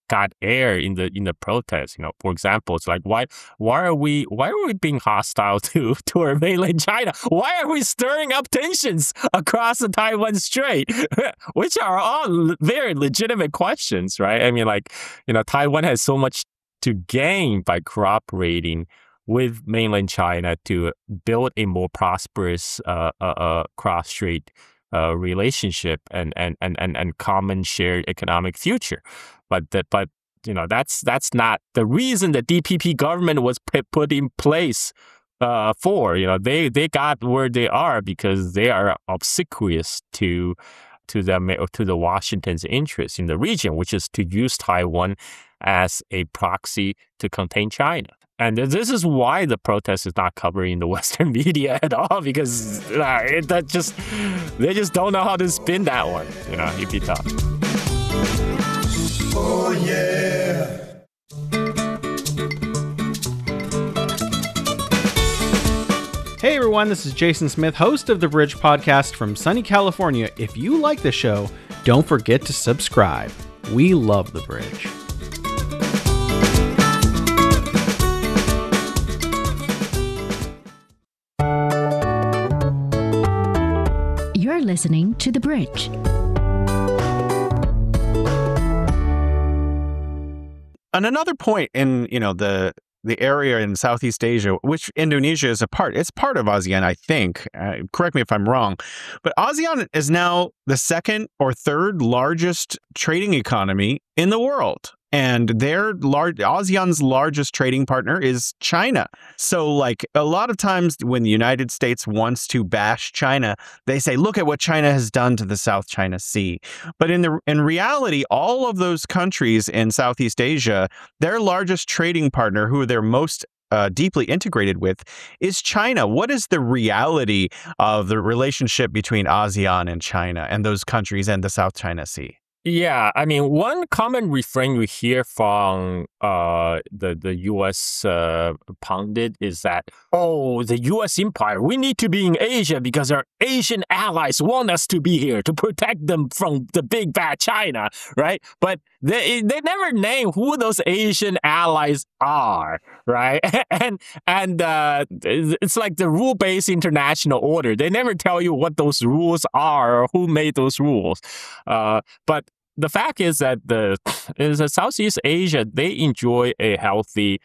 got air in the protests. For example, it's like why are we being hostile to our mainland China? Why are we stirring up tensions across the Taiwan Strait? Which are all very legitimate questions, right? I mean, Taiwan has so much to gain by cooperating with mainland China to build a more prosperous cross-strait relationship and common shared economic future. But that's not the reason the DPP government was put in place for. They got where they are because they are obsequious to the Washington's interest in the region, which is to use Taiwan as a proxy to contain China. And this is why the protest is not covered in the Western media at all, because they just don't know how to spin that one. It'd be tough. Oh yeah. Hey everyone, this is Jason Smith, host of the Bridge Podcast from sunny California. If you like the show, don't forget to subscribe. We love the Bridge. You're listening to The Bridge. And another point in, the area in Southeast Asia, which Indonesia is a part, it's part of ASEAN, I think. Correct me if I'm wrong. But ASEAN is now the second or third largest trading economy in the world. And ASEAN's largest trading partner is China. So a lot of times when the United States wants to bash China, they say, look at what China has done to the South China Sea. But in reality, all of those countries in Southeast Asia, their largest trading partner, who they're most deeply integrated with, is China. What is the reality of the relationship between ASEAN and China and those countries and the South China Sea? Yeah, I mean, one common refrain we hear from the U.S. pundit is that, the U.S. empire, we need to be in Asia because our Asian allies want us to be here to protect them from the big bad China, right? But they never name who those Asian allies are, right? and it's like the rule-based international order. They never tell you what those rules are or who made those rules. But the fact is that in Southeast Asia, they enjoy a healthy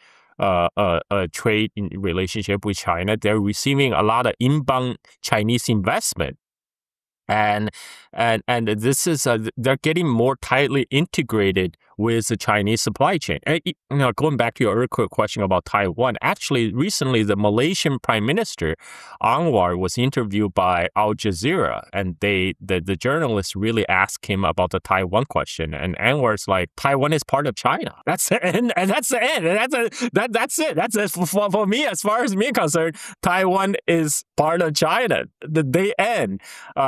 trade relationship with China. They're receiving a lot of inbound Chinese investment. And this is they're getting more tightly integrated with the Chinese supply chain. Going back to your earlier question about Taiwan, actually recently the Malaysian Prime Minister Anwar was interviewed by Al Jazeera, and the journalist really asked him about the Taiwan question, and Anwar's like, Taiwan is part of China. That's the end, and that's the end, and that's it. That's it for me. As far as me concerned, Taiwan is part of China. They end.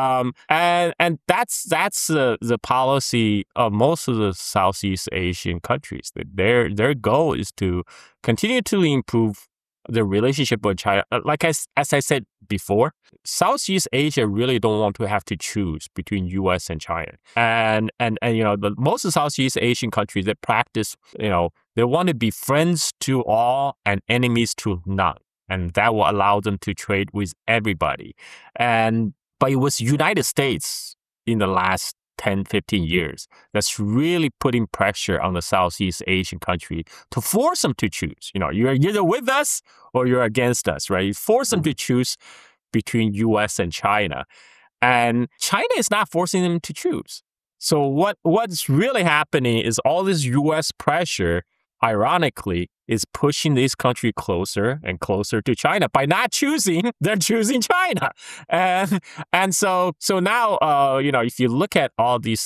And that's the policy of most of the Southeast Asian countries. Their goal is to continue to improve the relationship with China. Like as I said before, Southeast Asia really don't want to have to choose between U.S. and China. And most of the Southeast Asian countries that practice, they want to be friends to all and enemies to none. And that will allow them to trade with everybody. But it was United States in the last 10, 15 years that's really putting pressure on the Southeast Asian country to force them to choose. You're either with us or you're against us, right? You force them to choose between U.S. and China. And China is not forcing them to choose. So what's really happening is all this U.S. pressure, ironically, is pushing this country closer and closer to China. By not choosing, they're choosing China. And so now, if you look at all these,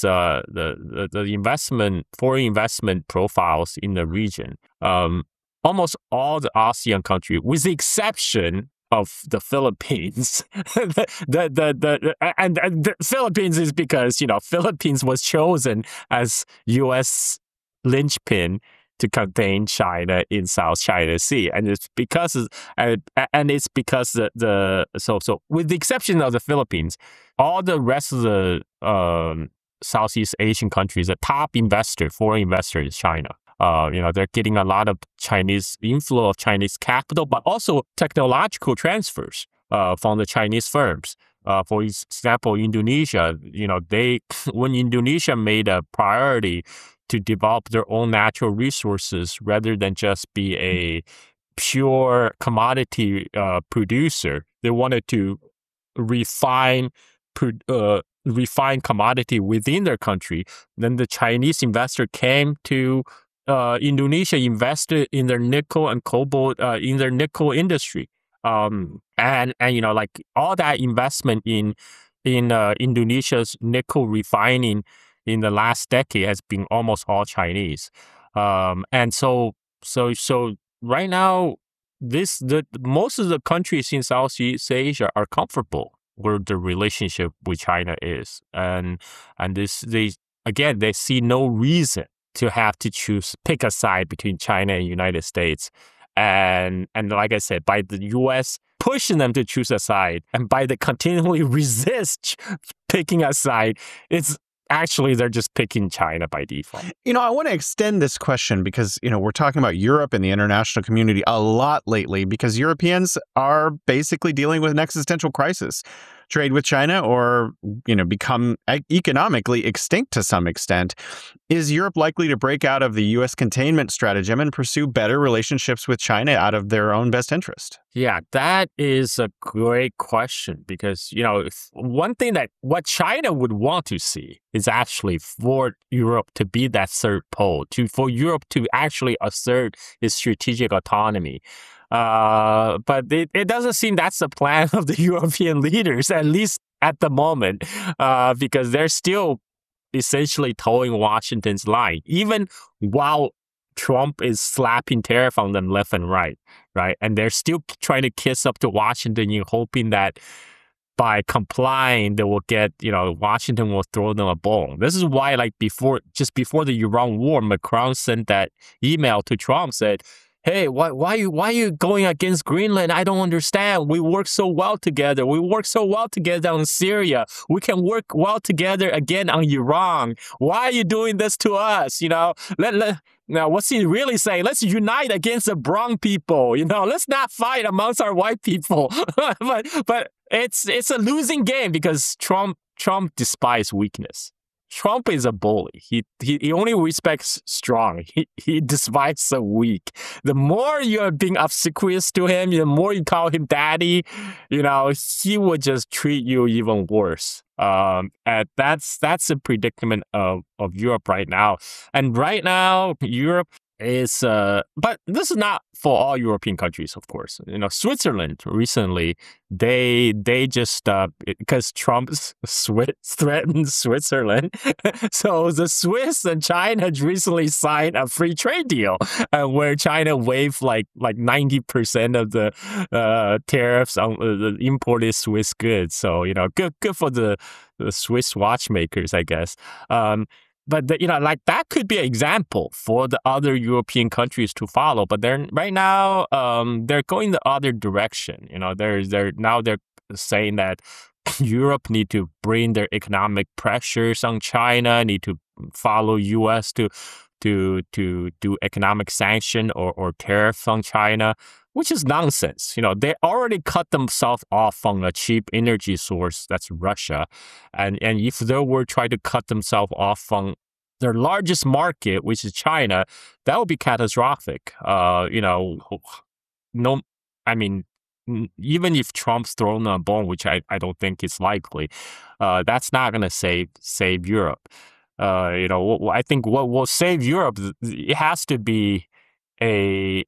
the foreign investment profiles in the region, almost all the ASEAN countries, with the exception of the Philippines, the Philippines is because, Philippines was chosen as U.S. linchpin to contain China in South China Sea, and it's because so with the exception of the Philippines, all the rest of the Southeast Asian countries, the top investor, foreign investor is China. They're getting a lot of Chinese inflow of Chinese capital, but also technological transfers from the Chinese firms. For example, Indonesia, when Indonesia made a priority to develop their own natural resources rather than just be a pure commodity producer, they wanted to refine commodity within their country. Then the Chinese investor came to Indonesia, invested in their nickel and cobalt in their nickel industry, and like all that investment in Indonesia's nickel refining in the last decade has been almost all Chinese, and so right now most of the countries in Southeast Asia are comfortable where the relationship with China is, and they see no reason to have to pick a side between China and United States. And like I said, by the U.S. pushing them to choose a side and by the continually resist picking a side, it's actually they're just picking China by default. I want to extend this question because, we're talking about Europe and the international community a lot lately because Europeans are basically dealing with an existential crisis. Trade with China or, become economically extinct to some extent. Is Europe likely to break out of the U.S. containment stratagem and pursue better relationships with China out of their own best interest? Yeah, that is a great question because, one thing that what China would want to see is actually for Europe to be that third pole, for Europe to actually assert its strategic autonomy. But it doesn't seem that's the plan of the European leaders, at least at the moment, because they're still essentially towing Washington's line, even while Trump is slapping tariff on them left and right? And they're still trying to kiss up to Washington, hoping that by complying, they will get, Washington will throw them a bone. This is why, just before the Iran war, Macron sent that email to Trump, said, hey, why are you going against Greenland? I don't understand. We work so well together. We work so well together on Syria. We can work well together again on Iran. Why are you doing this to us? Now, what's he really saying? Let's unite against the brown people. Let's not fight amongst our white people. but it's a losing game because Trump despises weakness. Trump is a bully. He only respects strong. He despises the weak. The more you're being obsequious to him, the more you call him daddy, he would just treat you even worse. And that's the predicament of Europe right now. And right now, Europe is, but this is not for all European countries, of course. Switzerland recently, they just, because Trump threatened Switzerland, so the Swiss and China recently signed a free trade deal where China waived like 90% of the tariffs on the imported Swiss goods. So, good for the Swiss watchmakers, I guess. But that could be an example for the other European countries to follow. But right now, they're going the other direction. They're saying that Europe need to bring their economic pressures on China, need to follow U.S. to do economic sanction or tariff on China, which is nonsense. They already cut themselves off from a cheap energy source, that's Russia. And if they were trying to cut themselves off from their largest market, which is China, that would be catastrophic. Even if Trump's thrown a bone, which I don't think is likely, that's not going to save Europe. I think what will save Europe, it has to be the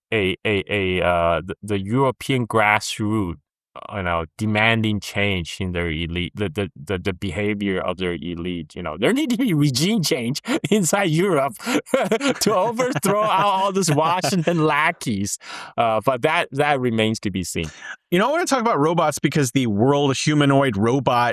European grassroots, demanding change in their elite, the behavior of their elite. There need to be regime change inside Europe to overthrow all these Washington lackeys. But that remains to be seen. I want to talk about robots because the World Humanoid Robot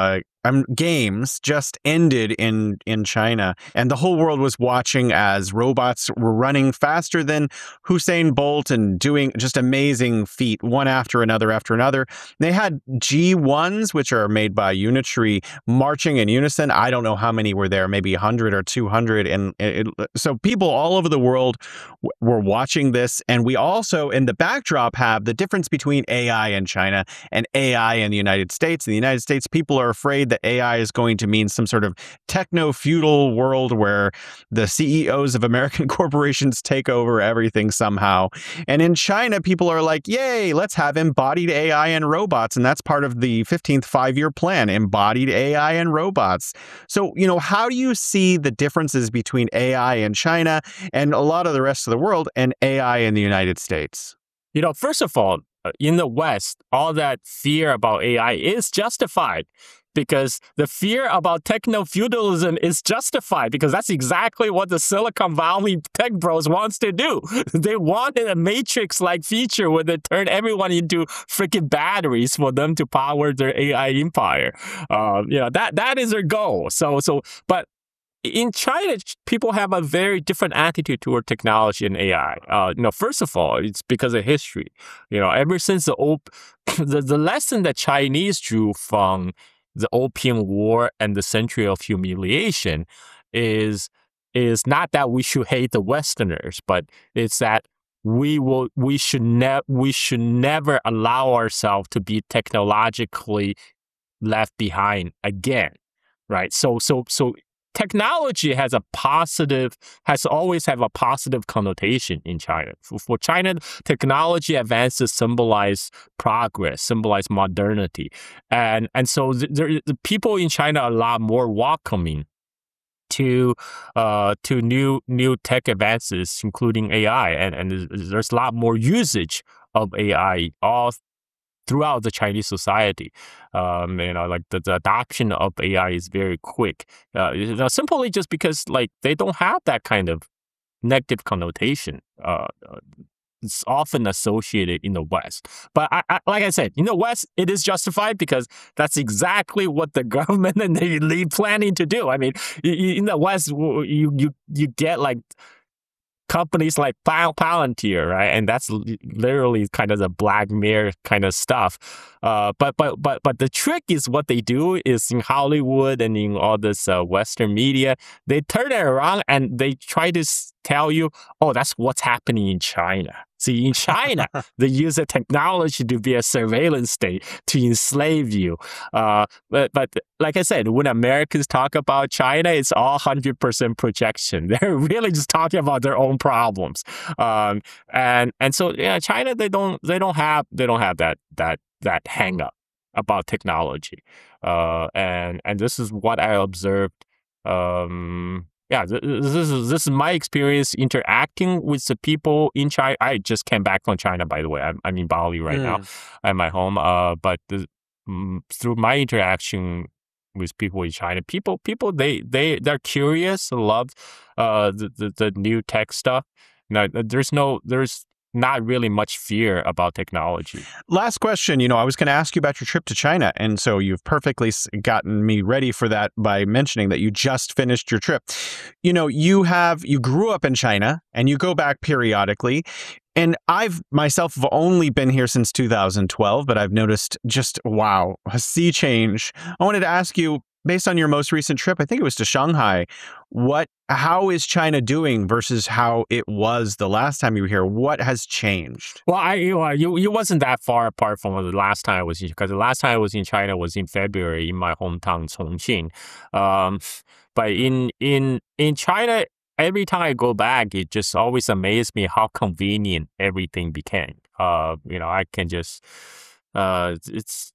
games just ended in China, and the whole world was watching as robots were running faster than Usain Bolt and doing just amazing feat one after another. They had G1s, which are made by Unitree, marching in unison. I don't know how many were there, maybe 100 or 200. And so people all over the world were watching this. And we also, in the backdrop, have the difference between AI in China and AI in the United States. In the United States, people are afraid that AI is going to mean some sort of techno-feudal world where the CEOs of American corporations take over everything somehow. And in China, people are like, yay, let's have embodied AI and robots. And that's part of the 15th five-year plan, embodied AI and robots. So, how do you see the differences between AI in China and a lot of the rest of the world and AI in the United States? First of all, in the West, all that fear about AI is justified because the fear about techno-feudalism is justified because that's exactly what the Silicon Valley tech bros wants to do. They wanted a Matrix-like feature where they turn everyone into freaking batteries for them to power their AI empire. That is their goal. But in China, people have a very different attitude toward technology and AI. First of all, it's because of history. Ever since the lesson that Chinese drew from the Opium War and the Century of Humiliation is not that we should hate the Westerners, but it's that we should never allow ourselves to be technologically left behind again, right? So technology has always have a positive connotation in China. For China, technology advances symbolize progress, symbolize modernity. And so the people in China are a lot more welcoming to new tech advances, including AI. And there's a lot more usage of AI all throughout the Chinese society. Like the adoption of AI is very quick. Simply just because they don't have that kind of negative connotation. It's often associated in the West. But like I said, in the West, it is justified because that's exactly what the government and the elite planning to do. I mean, in the West, you get companies like Palantir, right? And that's literally kind of the Black Mirror kind of stuff. But the trick is what they do is in Hollywood and in all this Western media, they turn it around and they try to tell you, oh, that's what's happening in China. See, in China, they use the technology to be a surveillance state to enslave you. But like I said, when Americans talk about China, it's all 100% projection. They're really just talking about their own problems. And so China, they don't have that hang up about technology. And this is what I observed. This is my experience interacting with the people in China. I just came back from China, by the way. I'm in Bali right now. I'm at home. But through my interaction with people in China, people they're curious, love the new tech stuff. Now, there's not really much fear about technology. Last question. I was going to ask you about your trip to China. And so you've perfectly gotten me ready for that by mentioning that you just finished your trip. You grew up in China and you go back periodically. And I've myself have only been here since 2012, but I've noticed just, wow, a sea change. I wanted to ask you, based on your most recent trip, I think it was to Shanghai, how is China doing versus how it was the last time you were here? What has changed? Well, you wasn't that far apart from the last time I was here, because the last time I was in China was in February in my hometown, Chongqing. But in China, every time I go back, it just always amazes me how convenient everything became. I can just it's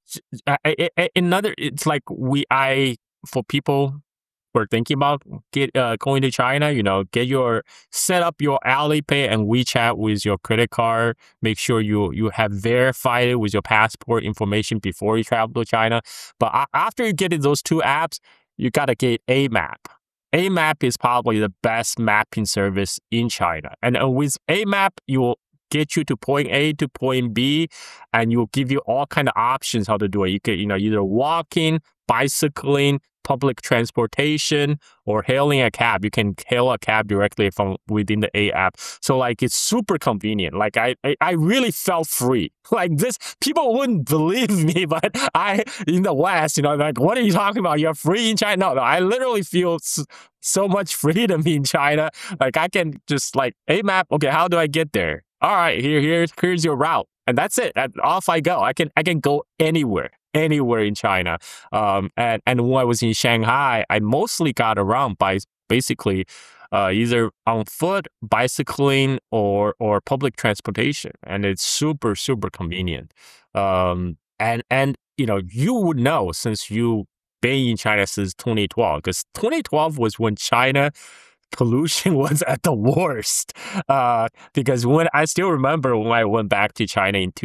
for people who are thinking about going to China, set up your Alipay and WeChat with your credit card. Make sure you have verified it with your passport information before you travel to China. But after you get those two apps, you gotta get AMAP. AMAP is probably the best mapping service in China, and with AMAP, you will get you to point A to point B, and you'll give you all kind of options how to do it. You could, either walking, bicycling, public transportation, or hailing a cab. You can hail a cab directly from within the A app. So like it's super convenient. Like I really felt free. Like this, people wouldn't believe me, but in the West, like, what are you talking about? You're free in China? No, I literally feel so much freedom in China. Like I can just like, hey map, okay, how do I get there? All right, here's your route. And that's it. And off I go. I can go anywhere in China. And when I was in Shanghai, I mostly got around by basically either on foot, bicycling, or public transportation, and it's super super convenient. And you would know since you been in China since 2012, because 2012 was when China pollution was at the worst. Because when I still remember when I went back to China in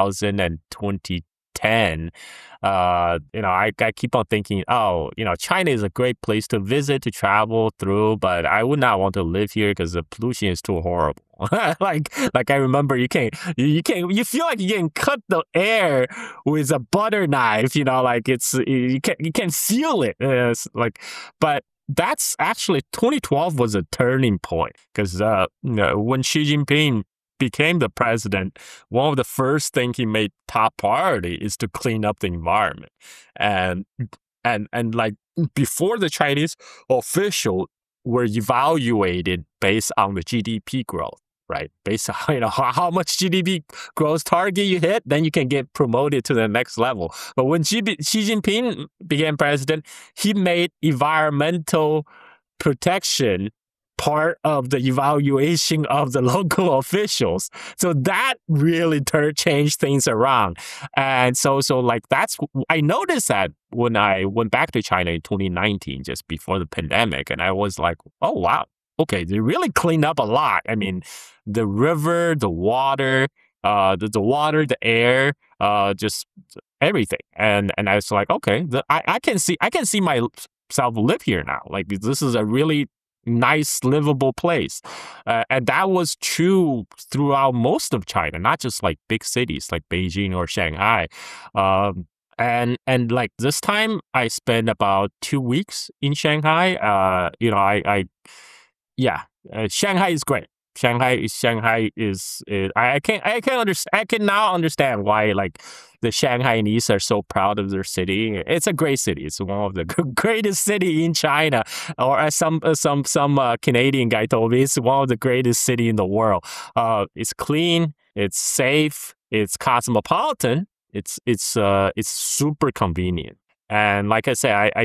2010, I keep on thinking, China is a great place to visit, to travel through, but I would not want to live here because the pollution is too horrible. like I remember you feel like you can cut the air with a butter knife, like you can feel it. But that's actually 2012 was a turning point because when Xi Jinping became the president, one of the first things he made top priority is to clean up the environment. And like before, the Chinese officials were evaluated based on the GDP growth, right? Based on how much GDP growth target you hit, then you can get promoted to the next level. But when Xi Jinping became president, he made environmental protection part of the evaluation of the local officials. So that really changed things around. And so like I noticed that when I went back to China in 2019, just before the pandemic, and I was like, oh, wow. Okay, they really cleaned up a lot. I mean, the river, the water, the air, just everything. And I was like, okay, I can see myself live here now. Like this is a really nice, livable place. And that was true throughout most of China, not just like big cities like Beijing or Shanghai. And like this time, I spent about 2 weeks in Shanghai. Shanghai is great. Shanghai is I can now understand why like the Shanghainese are so proud of their city. It's a great city. It's one of the greatest city in China. Or as some Canadian guy told me, it's one of the greatest city in the world. It's clean. It's safe. It's cosmopolitan. It's super convenient. And like I say, I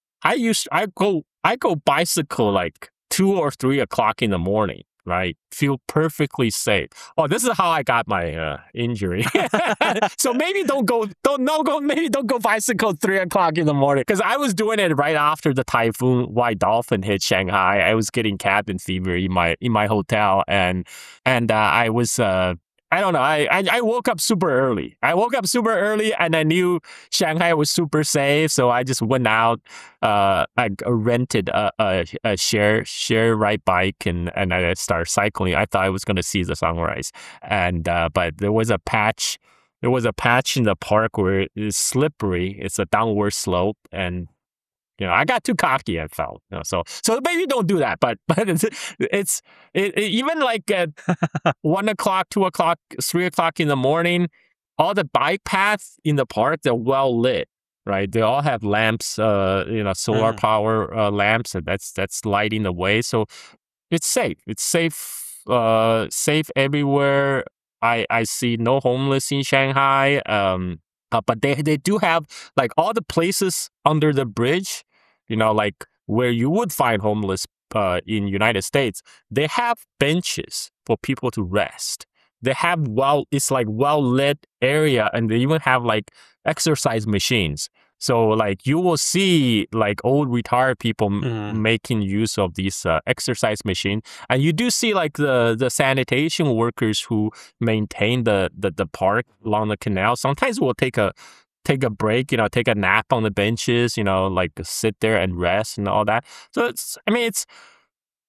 go bicycle like 2 or 3 o'clock in the morning, right? Feel perfectly safe. Oh, this is how I got my injury. So maybe don't go bicycle 3 o'clock in the morning, because I was doing it right after the typhoon White Dolphin hit Shanghai. I was getting cabin fever in my hotel, and I was. I don't know. I woke up super early. And I knew Shanghai was super safe, so I just went out. I rented a share ride bike, and I started cycling. I thought I was going to see the sunrise, and but there was a patch. There was a patch in the park where it's slippery. It's a downward slope, and I got too cocky and fell. So maybe don't do that. But it's even like at 1 o'clock, 2 o'clock, 3 o'clock in the morning, all the bike paths in the park, they're well lit, right? They all have lamps, solar power lamps, and that's lighting the way. So it's safe. It's safe everywhere. I see no homeless in Shanghai. But they do have like all the places under the bridge, like where you would find homeless in United States. They have benches for people to rest. They have it's like well-lit area, and they even have like exercise machines. So like you will see like old retired people making use of these exercise machine, and you do see like the sanitation workers who maintain the park along the canal. Sometimes we'll take a break, take a nap on the benches, like sit there and rest and all that. So it's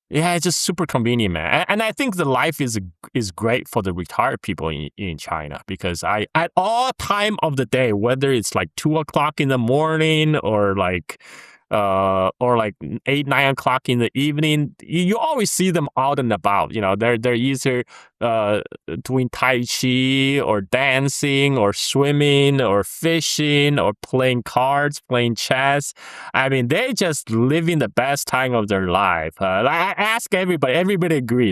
Yeah, it's just super convenient, man. And I think the life is great for the retired people in China because at all time of the day, whether it's like 2 o'clock in the morning or like 8, 9 o'clock in the evening, you always see them out and about. They're either doing Tai Chi or dancing or swimming or fishing or playing cards, playing chess. I mean, they just living the best time of their life. I ask everybody agrees.